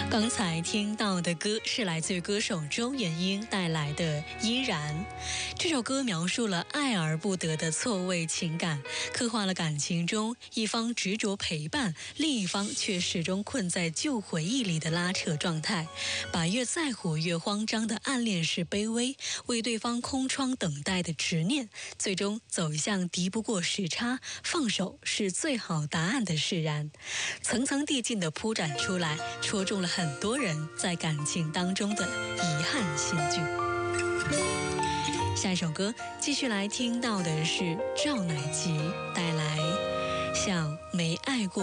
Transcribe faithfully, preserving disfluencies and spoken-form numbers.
刚才听到的歌是来自于歌手周元英带来的《依然》。这首歌描述了爱而不得的错位情感，刻画了感情中一方执着陪伴，另一方却始终困在旧回忆里的拉扯状态，把越在乎越慌张的暗恋是卑微，为对方空窗等待的执念，最终走向敌不过时差，放手是最好答案的释然，层层递进的铺展出来，戳中了很多人在感情当中的遗憾心句。下一首歌继续来听到的是赵乃吉带来《像没爱过》。